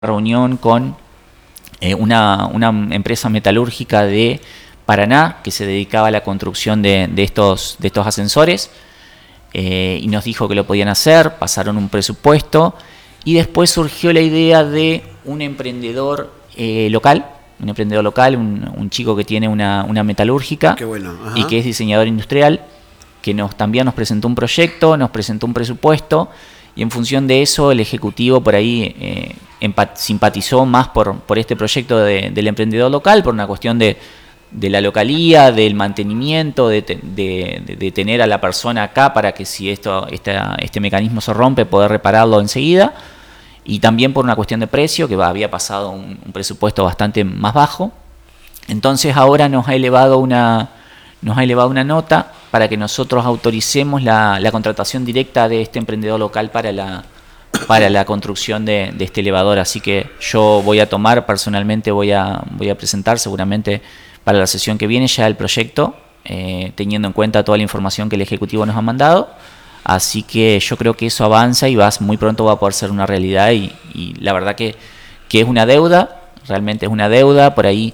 reunión con una empresa metalúrgica de Paraná que se dedicaba a la construcción de estos ascensores, y nos dijo que lo podían hacer, pasaron un presupuesto y después surgió la idea de un emprendedor local, un chico que tiene una metalúrgica. Qué bueno. Ajá. Y que es diseñador industrial, que también nos presentó un proyecto, nos presentó un presupuesto, y en función de eso el ejecutivo por ahí simpatizó más por este proyecto del emprendedor local, por una cuestión de la localía, del mantenimiento, de tener a la persona acá para que si este mecanismo se rompe, poder repararlo enseguida, y también por una cuestión de precio, que había pasado un presupuesto bastante más bajo. Entonces ahora nos ha elevado una nota para que nosotros autoricemos la contratación directa de este emprendedor local para la construcción de este elevador. Así que yo voy a tomar personalmente, voy a presentar seguramente para la sesión que viene ya el proyecto, teniendo en cuenta toda la información que el Ejecutivo nos ha mandado. Así que yo creo que eso avanza y muy pronto va a poder ser una realidad, y la verdad que es una deuda, realmente es una deuda por ahí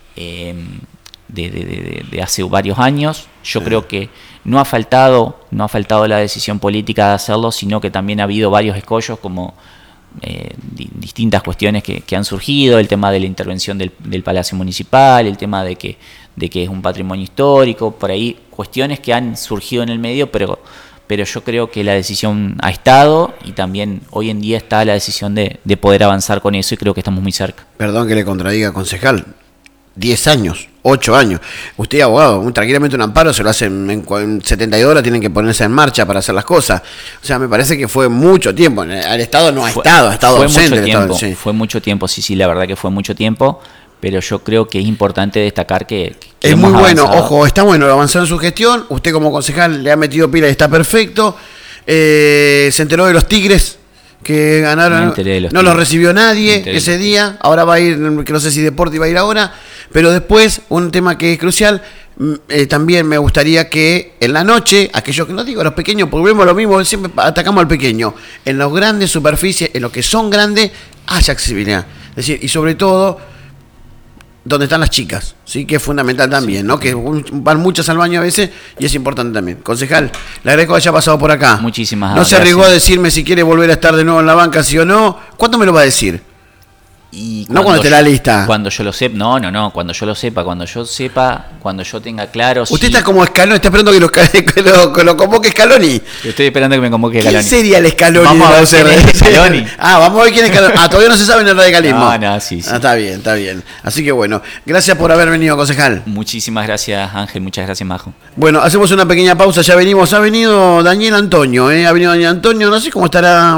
de hace varios años. Yo creo que no ha faltado la decisión política de hacerlo, sino que también ha habido varios escollos, como distintas cuestiones que han surgido, el tema de la intervención del Palacio Municipal, el tema de que es un patrimonio histórico, por ahí cuestiones que han surgido en el medio, pero yo creo que la decisión ha estado, y también hoy en día está la decisión de poder avanzar con eso, y creo que estamos muy cerca. Perdón que le contradiga, concejal. 10 años, 8 años. Usted, abogado, tranquilamente un amparo se lo hacen en 72 horas, tienen que ponerse en marcha para hacer las cosas. O sea, me parece que fue mucho tiempo. El Estado no ha estado ausente. Fue mucho tiempo, sí, la verdad que fue mucho tiempo, pero yo creo que es importante destacar que es muy bueno, ojo, está bueno avanzar en su gestión. Usted como concejal le ha metido pila y está perfecto. Se enteró de los Tigres que ganaron, no los recibió nadie ese día. Ahora va a ir, que no sé si Deporte va a ir ahora, pero después un tema que es crucial, también me gustaría que en la noche, aquellos que no digo, los pequeños, porque vemos lo mismo, siempre atacamos al pequeño, en las grandes superficies, en lo que son grandes, haya accesibilidad. Es decir, y sobre todo donde están las chicas, sí, que es fundamental también, ¿no? Que van muchas al baño a veces y es importante también. Concejal, le agradezco que haya pasado por acá. Muchísimas gracias. No se arriesgó a decirme si quiere volver a estar de nuevo en la banca, sí o no. ¿Cuándo me lo va a decir? Y no cuando esté la lista. Cuando yo lo sepa, no, cuando yo lo sepa, cuando yo tenga claro. Usted está como Scaloni, está esperando que lo convoque Scaloni. Estoy esperando que me convoque Scaloni. ¿Quién sería el Scaloni? Vamos a ver quién es Scaloni. Vamos a ver quién es Scaloni. Todavía no se sabe en el radicalismo. No, sí. Está bien. Así que bueno, gracias por haber venido, concejal. Muchísimas gracias, Ángel, muchas gracias, Majo. Bueno, hacemos una pequeña pausa, ya venimos. Ha venido Daniel Antonio, ha venido Daniel Antonio, no sé cómo estará,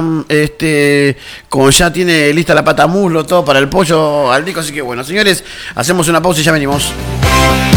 como ya tiene lista la pata muslo, todo para el pollo al disco, así que bueno, señores, hacemos una pausa y ya venimos.